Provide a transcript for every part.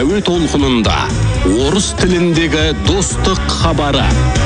әуе толқынында орыс тіліндегі достық хабары.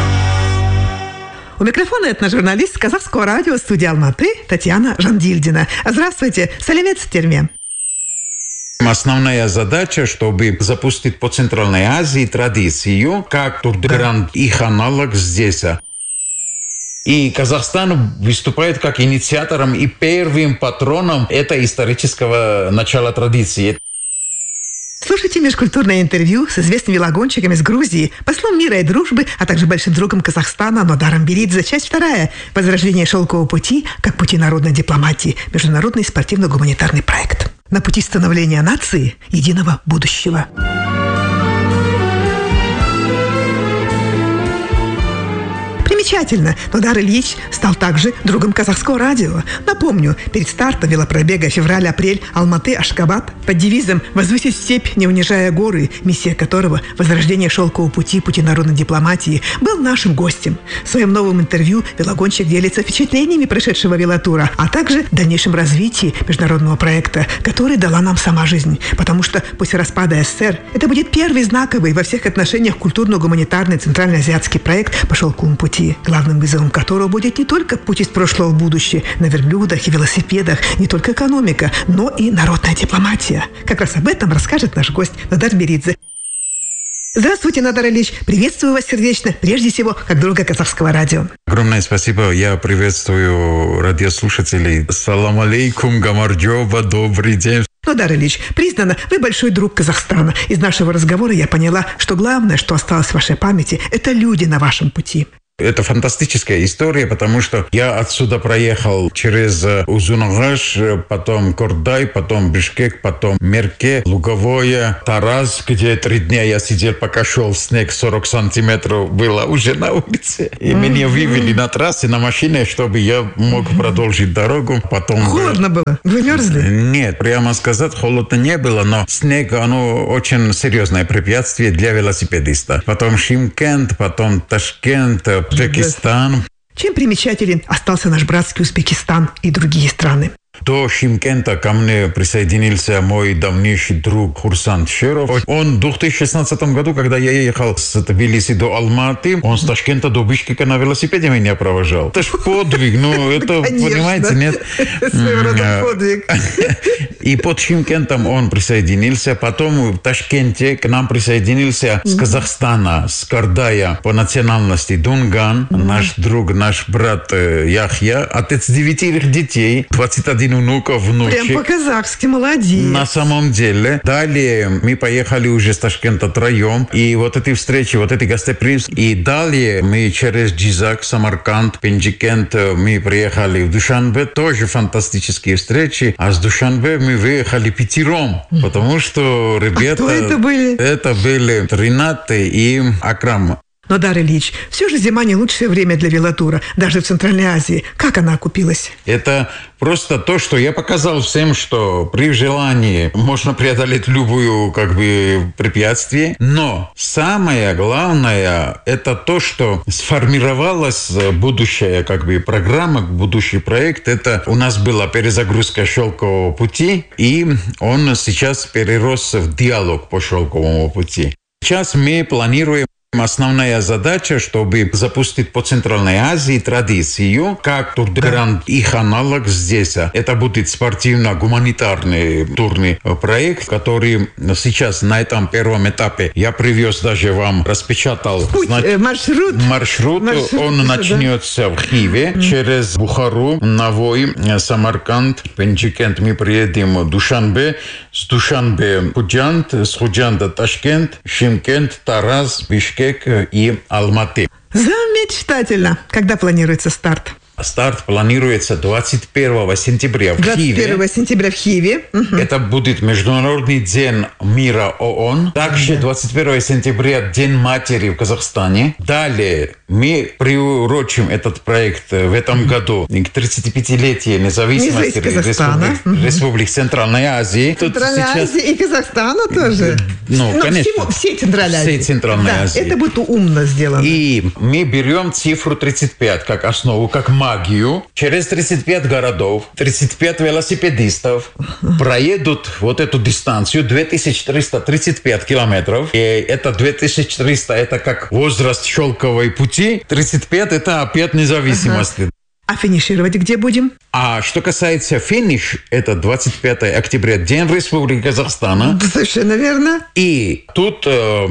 У микрофона этножурналист Казахского радио студии Алматы Татьяна Жандильдина. Здравствуйте, салемец в терме. Основная задача, чтобы запустить по Центральной Азии традицию, как Турдгранд, их аналог здесь. И Казахстан выступает как инициатором и первым патроном этого исторического начала традиции. Слушайте межкультурное интервью с известными велогонщиками из Грузии, послом мира и дружбы, а также большим другом Казахстана Нодаром Беридзе. Часть 2. Возрождение шелкового пути как пути народной дипломатии. Международный спортивно-гуманитарный проект. На пути становления нации единого будущего. Примечательно, Нодар Ильич стал также другом Казахского радио. Напомню, перед стартом велопробега февраль-апрель Алматы-Ашхабад под девизом «Возвысить степь, не унижая горы», миссия которого «Возрождение шелкового пути, пути народной дипломатии», был нашим гостем. В своем новом интервью велогонщик делится впечатлениями прошедшего велотура, а также дальнейшем развитии международного проекта, который дала нам сама жизнь. Потому что после распада СССР это будет первый знаковый во всех отношениях культурно-гуманитарный центральноазиатский проект по шелковому пути, главным вызовом которого будет не только путь из прошлого в будущее на верблюдах и велосипедах, не только экономика, но и народная дипломатия. Как раз об этом расскажет наш гость Нодар Беридзе. Здравствуйте, Нодар Ильич. Приветствую вас сердечно, прежде всего, как друга Казахского радио. Огромное спасибо. Я приветствую радиослушателей. Салам алейкум, гамарджоба, добрый день. Нодар Ильич, признано, вы большой друг Казахстана. Из нашего разговора я поняла, что главное, что осталось в вашей памяти, это люди на вашем пути. Это фантастическая история, потому что я отсюда проехал через Узунагаш, потом Кордай, потом Бишкек, потом Мерке, Луговое, Тараз, где 3 дня я сидел, пока шел снег 40 сантиметров, было уже на улице. И меня вывели на трассе на машине, чтобы я мог продолжить дорогу. Потом холодно было? Вы мерзли? Нет, прямо сказать, холодно не было, но снег, оно очень серьезное препятствие для велосипедиста. Потом Шимкент, потом Ташкент, Узбекистан. Чем примечателен остался наш братский Узбекистан и другие страны? До Шимкента ко мне присоединился мой давнейший друг Хурсан Шеров. Он в 2016 году, когда я ехал с Тбилиси до Алматы, он с Ташкента до Бишкека на велосипеде меня провожал. Это ж подвиг, ну это, понимаете, нет? Своего рода подвиг. И под Шимкентом он присоединился. Потом в Ташкенте к нам присоединился с Казахстана, с Кардая по национальности Дунган, наш друг, наш брат Яхья, отец 9 детей, 21 внуков, внучек. Прям по-казахски, молодец. На самом деле. Далее мы поехали уже с Ташкента 3. И вот эти встречи, вот эти гостеприимства. И далее мы через Джизак, Самарканд, Пенджикент мы приехали в Душанбе. Тоже фантастические встречи. А с Душанбе мы выехали 5, потому что ребята... А кто это были? Это были Ринат и Акрам. Нодар Ильич, все же зима не лучшее время для велотура, даже в Центральной Азии. Как она окупилась? Это просто то, что я показал всем, что при желании можно преодолеть любую препятствие. Но самое главное, это то, что сформировалась будущая программа, будущий проект. Это у нас была перезагрузка шелкового пути, и он сейчас перерос в диалог по шелковому пути. Сейчас мы планируем. Основная задача, чтобы запустить по Центральной Азии традицию, как Турдгранд, их аналог здесь. Это будет спортивно-гуманитарный турный проект, который сейчас на этом первом этапе я привез, даже вам распечатал. Маршрут. Он начнется в Хиве, через Бухару, Навой, Самарканд, Пенджикент мы приедем в Душанбе, с Душанбе Худжанд, с Худжанда Ташкент, Шимкент, Тараз, Бишкек и Алматы. Замечательно! Когда планируется старт? Старт планируется 21 сентября в Киеве. 21 сентября в Киеве. Это будет Международный день мира ООН. Также 21 сентября День матери в Казахстане. Далее мы приурочим этот проект в этом году к 35-летию независимости Республики Центральной Азии. Центральной Азии и Казахстана тоже? Ну, конечно. Всей Центральной Азии. Всей Центральной Азии. Это будет умно сделано. И мы берем цифру 35 как основу, как магию. Через 35 городов, 35 велосипедистов проедут вот эту дистанцию 2335 километров. И это 2300, это как возраст шелковой пути. 35 это опять независимости. А финишировать где будем? А что касается финиш, это 25 октября, День Республики Казахстана. Совершенно верно. И тут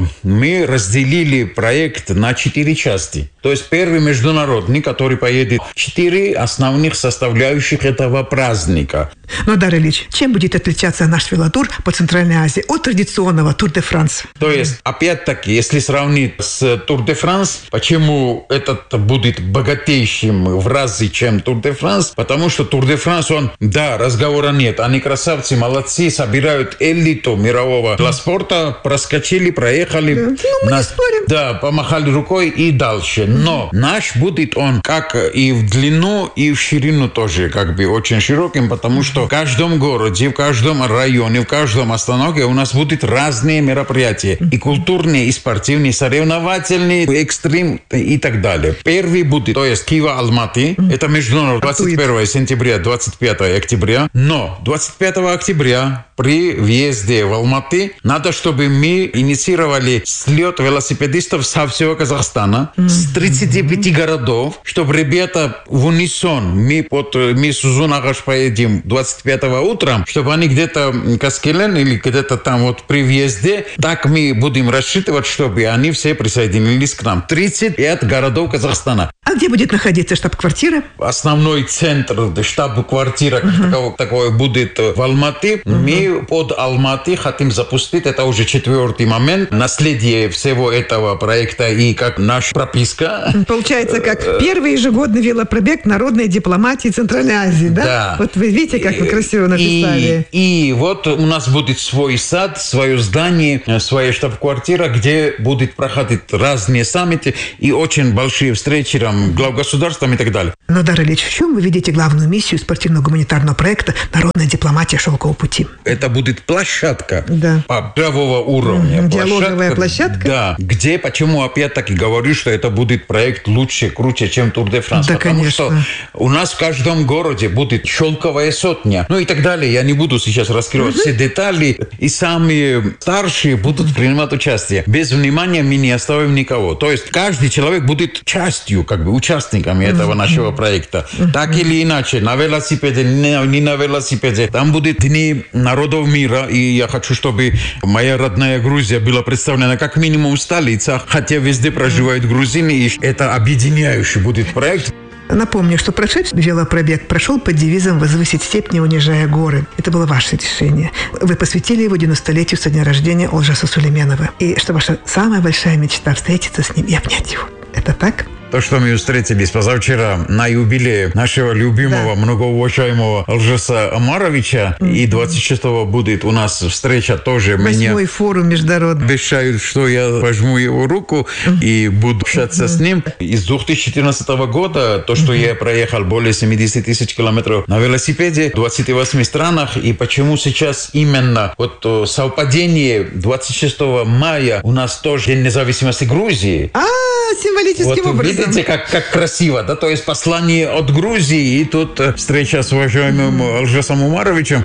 мы разделили проект на 4 части. То есть первый международный, который поедет 4 основных составляющих этого праздника. Нодар Ильич, чем будет отличаться наш велотур по Центральной Азии от традиционного Тур де Франс? То есть, опять-таки, если сравнить с Тур де Франс, почему этот будет богатейшим в разы, чем Тур де Франс? Потому что Тур де Франс, разговора нет. Они красавцы, молодцы, собирают элиту мирового велоспорта, проскочили, проехали. Да. Мы не спорим. Да, помахали рукой и дальше. Но наш будет он как и в длину, и в ширину тоже как бы очень широким, потому что в каждом городе, в каждом районе, в каждом остановке у нас будут разные мероприятия. И культурные, и спортивные, соревновательные, экстрим и так далее. Первый будет, то есть Кива-Алматы, это международный, 21 сентября, 25 октября. Но 25 октября при въезде в Алматы надо, чтобы мы инициировали слет велосипедистов со всего Казахстана, с 35 городов, чтобы ребята в унисон, мы с Узунагаш поедем 25-го утром, чтобы они где-то Каскелен или где-то там вот при въезде, так мы будем рассчитывать, чтобы они все присоединились к нам. 35 городов Казахстана. А где будет находиться штаб-квартира? Основной центр, штаб-квартира такое будет в Алматы. Мы под Алматы хотим запустить, это уже 4-й момент, наследие всего этого проекта и как наша прописка. Получается, как первый ежегодный велопробег народной дипломатии Центральной Азии, да? Да. Вот вы видите, как вы красиво написали. И вот у нас будет свой сад, свое здание, своя штаб-квартира, где будет проходить разные саммиты и очень большие встречи глав государством и так далее. Нодар Ильич, в чем вы видите главную миссию спортивно-гуманитарного проекта «Народная дипломатия шелкового пути»? Это будет площадка Да. мирового уровня. Диалоговая площадка? Да. Где, почему опять-таки говорю, что это будет проект лучше, круче, чем Тур де Франс. Да, потому конечно. что у нас в каждом городе будет шелковая сотня. Ну и так далее. Я не буду сейчас раскрывать все детали. И самые старшие будут принимать участие. Без внимания мы не оставим никого. То есть каждый человек будет частью, как бы участниками этого нашего проекта. Так или иначе, на велосипеде, не на велосипеде. Там будут дни народов мира. И я хочу, чтобы моя родная Грузия была представлена как минимум в столицах. Хотя везде проживают грузины. И это объединяющий будет проект. Напомню, что прошедший велопробег прошел под девизом «Возвысить степь, не унижая горы». Это было ваше решение. Вы посвятили его 90-летию со дня рождения Олжаса Сулейменова. И что ваша самая большая мечта – встретиться с ним и обнять его. Это так? То, что мы встретились позавчера на юбилее нашего любимого, многоуважаемого Олжаса Омаровича, и 26-го будет у нас встреча тоже. 8-й форум международный. Обещают, что я пожму его руку и буду общаться с ним. Из 2014 года, то, что я проехал более 70 тысяч километров на велосипеде в 28 странах, и почему сейчас именно вот совпадение 26 мая у нас тоже День независимости Грузии. Символическим вот образом. Видите, как красиво, да? То есть послание от Грузии, и тут встреча с уважаемым Олжасом Умаровичем.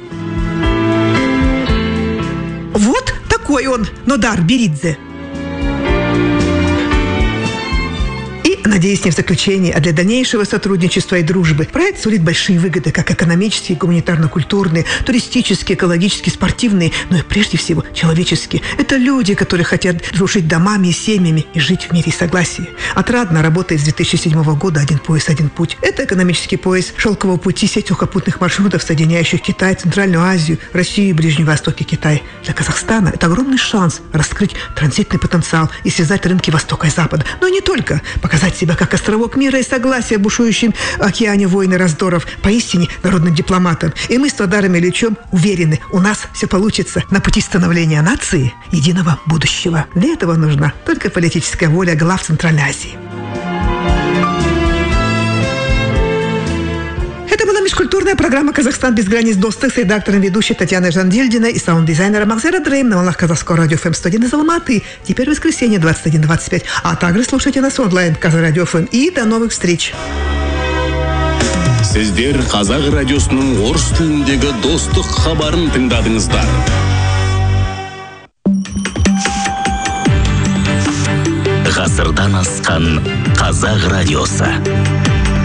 Вот такой он, Нодар Беридзе. Надеюсь, не в заключении, а для дальнейшего сотрудничества и дружбы. Проект сулит большие выгоды, как экономические, гуманитарно-культурные, туристические, экологические, спортивные, но и прежде всего человеческие. Это люди, которые хотят дружить домами и семьями и жить в мире и согласии. Отрадно работает с 2007 года «Один пояс, один путь». Это экономический пояс шелкового пути, сеть сухопутных маршрутов, соединяющих Китай, Центральную Азию, Россию и Ближний Восток и Китай. Для Казахстана это огромный шанс раскрыть транзитный потенциал и связать рынки Востока и Запада. Но и не только. Показать себя как островок мира и согласия в бушующем океане войн и раздоров, поистине народным дипломатом. И мы с Нодаром Ильичем уверены, у нас все получится на пути становления нации единого будущего. Для этого нужна только политическая воля глав Центральной Азии. Это была межкультурная программа «Казахстан без границ достых» с редактором ведущей Татьяной Жандильдиной и саунд-дизайнером Макзера Дрейм на волнах Казахского радио ФМ 101 из Алматы. Теперь воскресенье 21:25. А также слушайте нас онлайн Казахрадио ФМ. И до новых встреч! Сіздер Қазақ радиосының орыс тіліндегі достық хабарын тыңдадыңыздар. Ғасырдан асқан Қазақ радиосы.